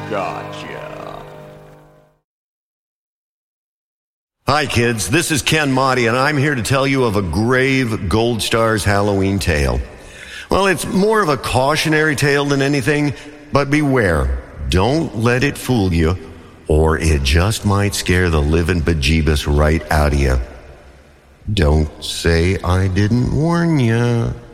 Gotcha. Hi, kids. This is Ken Motti, and I'm here to tell you of a grave Gold Stars Halloween tale. Well, it's more of a cautionary tale than anything, but beware. Don't let it fool you, or it just might scare the living bejeebus right out of you. Don't say I didn't warn you.